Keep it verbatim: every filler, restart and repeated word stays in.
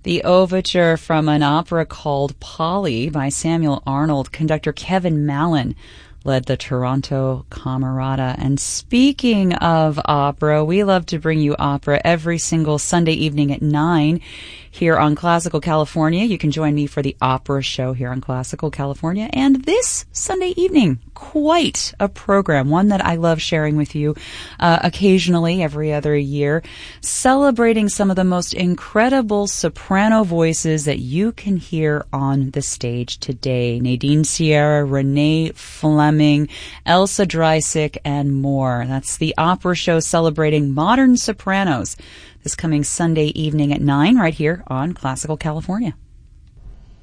The overture from an opera called Polly by Samuel Arnold. Conductor Kevin Mallon led the Toronto Camerata. And speaking of opera, we love to bring you opera every single Sunday evening at nine here on Classical California. You can join me for the opera show here on Classical California. And this Sunday evening, quite a program, one that I love sharing with you uh, occasionally every other year, celebrating some of the most incredible soprano voices that you can hear on the stage today. Nadine Sierra, Renee Fleming, Elsa Dreisig, and more. That's the opera show celebrating modern sopranos this coming Sunday evening at nine right here on Classical California.